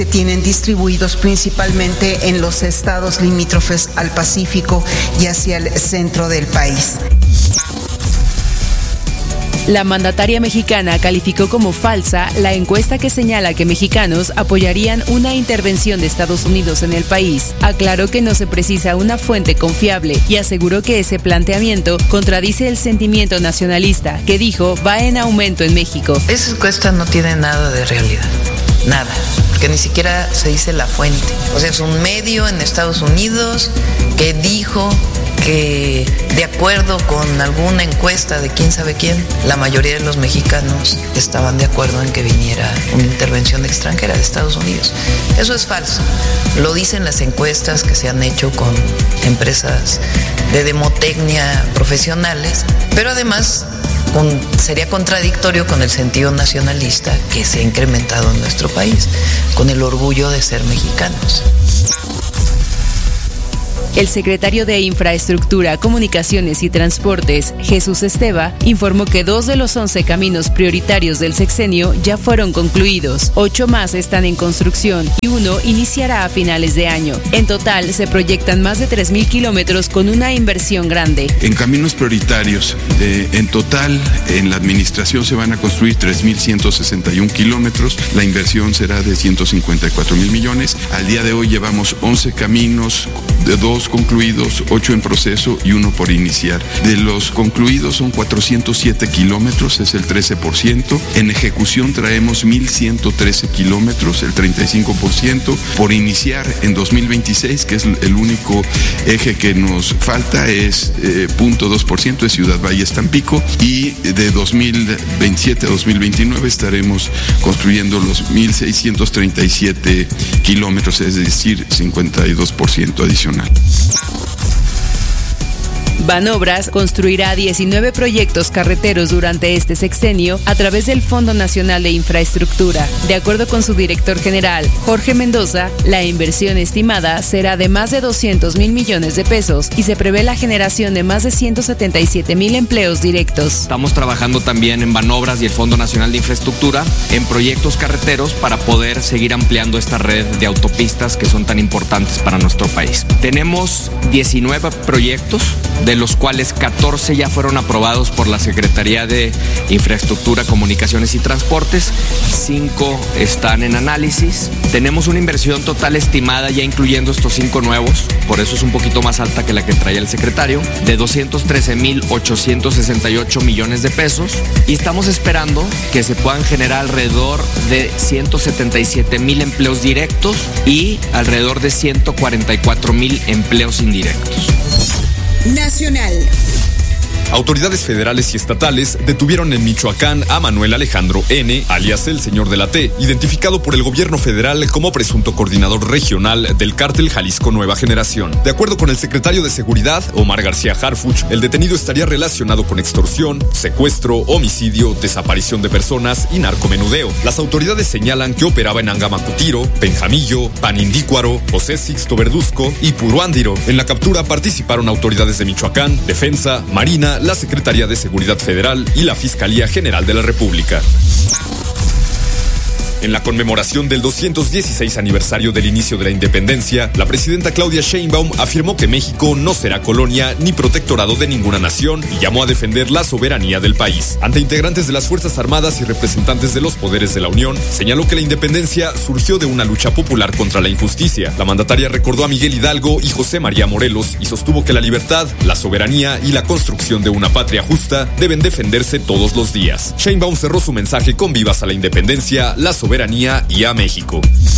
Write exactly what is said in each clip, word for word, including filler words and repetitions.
Se tienen distribuidos principalmente en los estados limítrofes al Pacífico y hacia el centro del país. La mandataria mexicana calificó como falsa la encuesta que señala que mexicanos apoyarían una intervención de Estados Unidos en el país. Aclaró que no se precisa una fuente confiable y aseguró que ese planteamiento contradice el sentimiento nacionalista, que dijo va en aumento en México. Esa encuesta no tiene nada de realidad, nada, porque ni siquiera se dice la fuente. O sea, es un medio en Estados Unidos que dijo que de acuerdo con alguna encuesta de quién sabe quién, la mayoría de los mexicanos estaban de acuerdo en que viniera una intervención extranjera de Estados Unidos. Eso es falso. Lo dicen las encuestas que se han hecho con empresas de demotecnia profesionales, pero además con, sería contradictorio con el sentido nacionalista que se ha incrementado en nuestro país, con el orgullo de ser mexicanos. El secretario de Infraestructura, Comunicaciones y Transportes, Jesús Esteva, informó que dos de los once caminos prioritarios del sexenio ya fueron concluidos, ocho más están en construcción y uno iniciará a finales de año. En total, se proyectan más de tres mil kilómetros con una inversión grande. En caminos prioritarios, eh, en total, en la administración se van a construir tres mil ciento sesenta y un kilómetros, la inversión será de ciento cincuenta y cuatro mil millones. Al día de hoy llevamos once caminos, de dos concluidos, ocho en proceso y uno por iniciar. De los concluidos son cuatrocientos siete kilómetros, es el trece por ciento. En ejecución traemos mil ciento trece kilómetros, el treinta y cinco por ciento. Por iniciar en dos mil veintiséis, que es el único eje que nos falta, es eh, cero punto dos por ciento, es Ciudad Valles-Tampico. Y de dos mil veintisiete a dos mil veintinueve estaremos construyendo los mil seiscientos treinta y siete kilómetros, es decir, cincuenta y dos por ciento adicional. Banobras construirá diecinueve proyectos carreteros durante este sexenio a través del Fondo Nacional de Infraestructura. De acuerdo con su director general, Jorge Mendoza, la inversión estimada será de más de doscientos mil millones de pesos y se prevé la generación de más de ciento setenta y siete mil empleos directos. Estamos trabajando también en Banobras y el Fondo Nacional de Infraestructura en proyectos carreteros para poder seguir ampliando esta red de autopistas que son tan importantes para nuestro país. Tenemos diecinueve proyectos, de los cuales catorce ya fueron aprobados por la Secretaría de Infraestructura, Comunicaciones y Transportes, cinco están en análisis. Tenemos una inversión total estimada, ya incluyendo estos cinco nuevos, por eso es un poquito más alta que la que traía el secretario, de doscientos trece mil ochocientos sesenta y ocho millones de pesos, y estamos esperando que se puedan generar alrededor de ciento setenta y siete mil empleos directos y alrededor de ciento cuarenta y cuatro mil empleos indirectos. Nacional. Autoridades federales y estatales detuvieron en Michoacán a Manuel Alejandro N., alias el Señor de la T., identificado por el gobierno federal como presunto coordinador regional del cártel Jalisco Nueva Generación. De acuerdo con el secretario de Seguridad, Omar García Harfuch, el detenido estaría relacionado con extorsión, secuestro, homicidio, desaparición de personas y narcomenudeo. Las autoridades señalan que operaba en Angamacutiro, Penjamillo, Panindícuaro, José Sixto Verduzco y Puruándiro. En la captura participaron autoridades de Michoacán, Defensa, Marina, la Secretaría de Seguridad Federal y la Fiscalía General de la República. En la conmemoración del doscientos dieciséis aniversario del inicio de la independencia, la presidenta Claudia Sheinbaum afirmó que México no será colonia ni protectorado de ninguna nación y llamó a defender la soberanía del país. Ante integrantes de las Fuerzas Armadas y representantes de los poderes de la Unión, señaló que la independencia surgió de una lucha popular contra la injusticia. La mandataria recordó a Miguel Hidalgo y José María Morelos y sostuvo que la libertad, la soberanía y la construcción de una patria justa deben defenderse todos los días. Sheinbaum cerró su mensaje con vivas a la independencia, la soberanía soberanía y a México.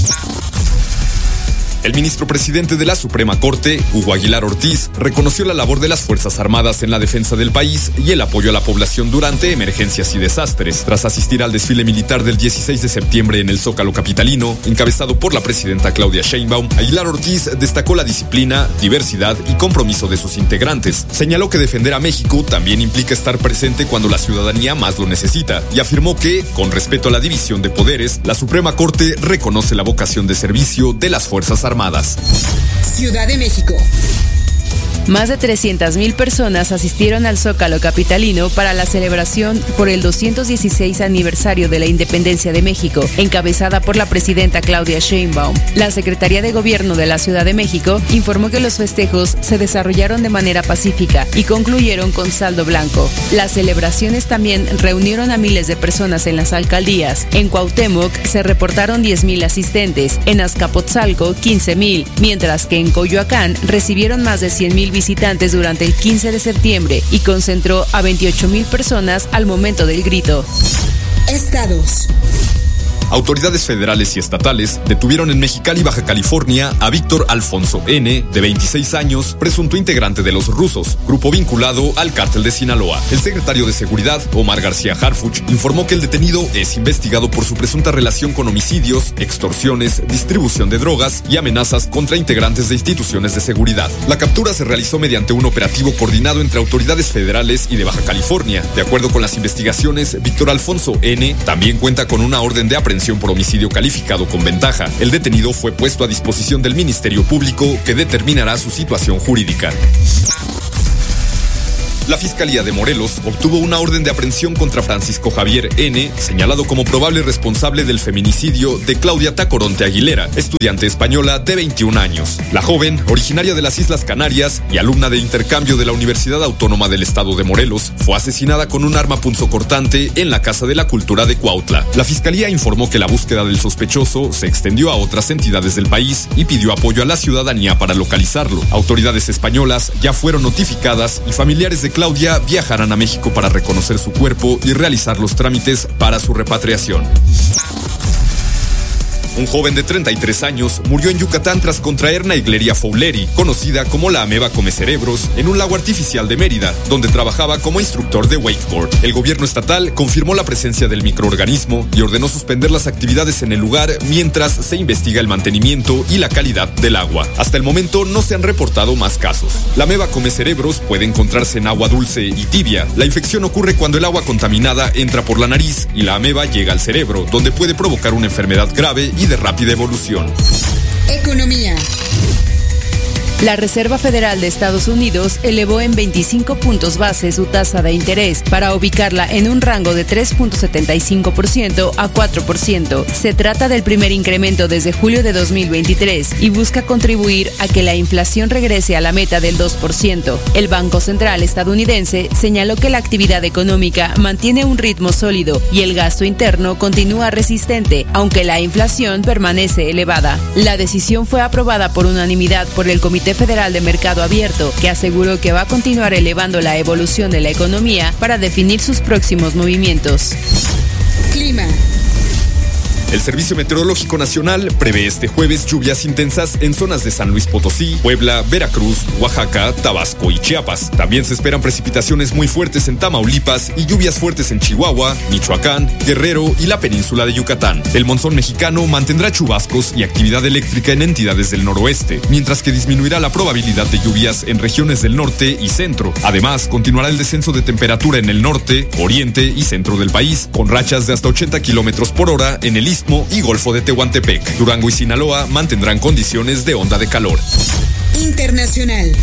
El ministro presidente de la Suprema Corte, Hugo Aguilar Ortiz, reconoció la labor de las Fuerzas Armadas en la defensa del país y el apoyo a la población durante emergencias y desastres. Tras asistir al desfile militar del dieciséis de septiembre en el Zócalo capitalino, encabezado por la presidenta Claudia Sheinbaum, Aguilar Ortiz destacó la disciplina, diversidad y compromiso de sus integrantes. Señaló que defender a México también implica estar presente cuando la ciudadanía más lo necesita y afirmó que, con respeto a la división de poderes, la Suprema Corte reconoce la vocación de servicio de las Fuerzas Armadas. Ciudad de México. Más de trescientas mil personas asistieron al Zócalo capitalino para la celebración por el doscientos dieciséis aniversario de la independencia de México, encabezada por la presidenta Claudia Sheinbaum. La Secretaría de Gobierno de la Ciudad de México informó que los festejos se desarrollaron de manera pacífica y concluyeron con saldo blanco. Las celebraciones también reunieron a miles de personas en las alcaldías. En Cuauhtémoc se reportaron diez mil asistentes, en Azcapotzalco quince mil, mientras que en Coyoacán recibieron más de cien mil visitantes durante el quince de septiembre y concentró a veintiocho mil personas al momento del grito. Estados. Autoridades federales y estatales detuvieron en Mexicali, Baja California, a Víctor Alfonso N., de veintiséis años, presunto integrante de los Rusos, grupo vinculado al cártel de Sinaloa. El secretario de Seguridad, Omar García Harfuch, informó que el detenido es investigado por su presunta relación con homicidios, extorsiones, distribución de drogas y amenazas contra integrantes de instituciones de seguridad. La captura se realizó mediante un operativo coordinado entre autoridades federales y de Baja California. De acuerdo con las investigaciones, Víctor Alfonso N. también cuenta con una orden de aprehensión por homicidio calificado con ventaja. El detenido fue puesto a disposición del Ministerio Público, que determinará su situación jurídica. La Fiscalía de Morelos obtuvo una orden de aprehensión contra Francisco Javier N., señalado como probable responsable del feminicidio de Claudia Tacoronte Aguilera, estudiante española de veintiún años. La joven, originaria de las Islas Canarias y alumna de intercambio de la Universidad Autónoma del Estado de Morelos, fue asesinada con un arma punzocortante en la Casa de la Cultura de Cuautla. La Fiscalía informó que la búsqueda del sospechoso se extendió a otras entidades del país y pidió apoyo a la ciudadanía para localizarlo. Autoridades españolas ya fueron notificadas y familiares de Claudia viajarán a México para reconocer su cuerpo y realizar los trámites para su repatriación. Un joven de treinta y tres años murió en Yucatán tras contraer Naegleria fowleri, conocida como la ameba comecerebros, en un lago artificial de Mérida, donde trabajaba como instructor de wakeboard. El gobierno estatal confirmó la presencia del microorganismo y ordenó suspender las actividades en el lugar mientras se investiga el mantenimiento y la calidad del agua. Hasta el momento no se han reportado más casos. La ameba comecerebros puede encontrarse en agua dulce y tibia. La infección ocurre cuando el agua contaminada entra por la nariz y la ameba llega al cerebro, donde puede provocar una enfermedad grave y de rápida evolución. Economía. La Reserva Federal de Estados Unidos elevó en veinticinco puntos base su tasa de interés para ubicarla en un rango de tres punto setenta y cinco por ciento a cuatro por ciento. Se trata del primer incremento desde julio de dos mil veintitrés y busca contribuir a que la inflación regrese a la meta del dos por ciento. El Banco Central estadounidense señaló que la actividad económica mantiene un ritmo sólido y el gasto interno continúa resistente, aunque la inflación permanece elevada. La decisión fue aprobada por unanimidad por el Comité Federal de Mercado Abierto, que aseguró que va a continuar elevando la evolución de la economía para definir sus próximos movimientos. Clima. El Servicio Meteorológico Nacional prevé este jueves lluvias intensas en zonas de San Luis Potosí, Puebla, Veracruz, Oaxaca, Tabasco y Chiapas. También se esperan precipitaciones muy fuertes en Tamaulipas y lluvias fuertes en Chihuahua, Michoacán, Guerrero y la península de Yucatán. El monzón mexicano mantendrá chubascos y actividad eléctrica en entidades del noroeste, mientras que disminuirá la probabilidad de lluvias en regiones del norte y centro. Además, continuará el descenso de temperatura en el norte, oriente y centro del país, con rachas de hasta ochenta kilómetros por hora en el istmo y Golfo de Tehuantepec. Durango y Sinaloa mantendrán condiciones de onda de calor. Internacional.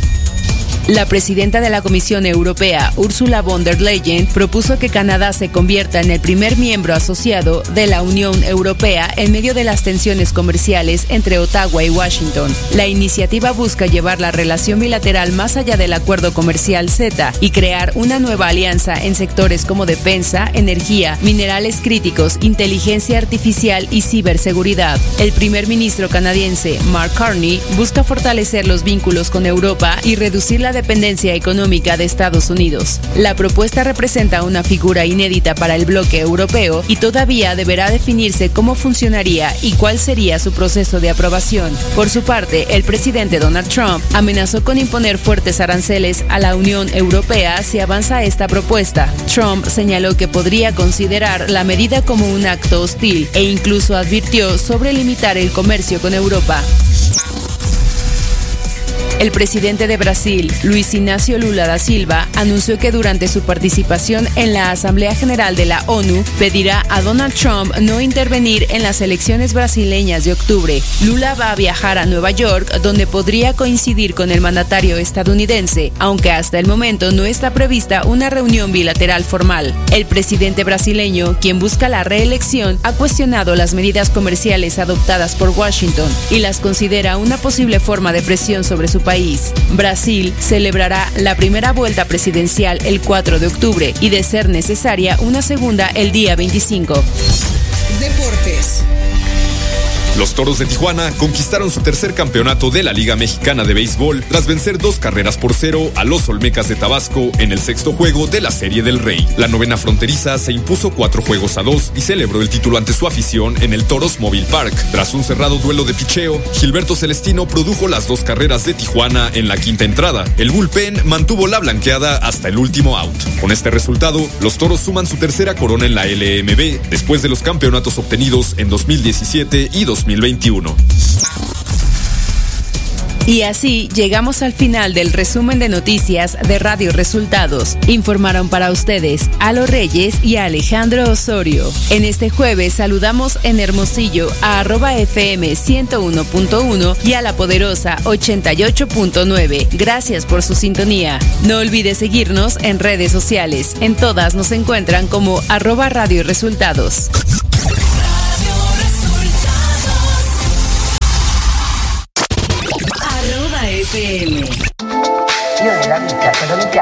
La presidenta de la Comisión Europea, Ursula von der Leyen, propuso que Canadá se convierta en el primer miembro asociado de la Unión Europea en medio de las tensiones comerciales entre Ottawa y Washington. La iniciativa busca llevar la relación bilateral más allá del acuerdo comercial CETA y crear una nueva alianza en sectores como defensa, energía, minerales críticos, inteligencia artificial y ciberseguridad. El primer ministro canadiense, Mark Carney, busca fortalecer los vínculos con Europa y reducir la dependencia económica de Estados Unidos. La propuesta representa una figura inédita para el bloque europeo y todavía deberá definirse cómo funcionaría y cuál sería su proceso de aprobación. Por su parte, el presidente Donald Trump amenazó con imponer fuertes aranceles a la Unión Europea si avanza esta propuesta. Trump señaló que podría considerar la medida como un acto hostil e incluso advirtió sobre limitar el comercio con Europa. El presidente de Brasil, Luis Ignacio Lula da Silva, anunció que durante su participación en la Asamblea General de la ONU pedirá a Donald Trump no intervenir en las elecciones brasileñas de octubre. Lula va a viajar a Nueva York, donde podría coincidir con el mandatario estadounidense, aunque hasta el momento no está prevista una reunión bilateral formal. El presidente brasileño, quien busca la reelección, ha cuestionado las medidas comerciales adoptadas por Washington y las considera una posible forma de presión sobre su país. Brasil celebrará la primera vuelta presidencial el cuatro de octubre y, de ser necesaria, una segunda el día veinticinco. Deportes. Los Toros de Tijuana conquistaron su tercer campeonato de la Liga Mexicana de Béisbol tras vencer dos carreras por cero a los Olmecas de Tabasco en el sexto juego de la Serie del Rey. La novena fronteriza se impuso cuatro juegos a dos y celebró el título ante su afición en el Toros Mobile Park. Tras un cerrado duelo de picheo, Gilberto Celestino produjo las dos carreras de Tijuana en la quinta entrada. El bullpen mantuvo la blanqueada hasta el último out. Con este resultado, los Toros suman su tercera corona en la L M B después de los campeonatos obtenidos en dos mil diecisiete y dos mil veintiuno. Y así llegamos al final del resumen de noticias de Radio Resultados. Informaron para ustedes Alo Reyes y Alejandro Osorio. En este jueves saludamos en Hermosillo a arroba F M ciento uno punto uno y a La Poderosa ochenta y ocho punto nueve. Gracias por su sintonía. No olvides seguirnos en redes sociales. En todas nos encuentran como arroba Radio Resultados. F M. Io nella vita sono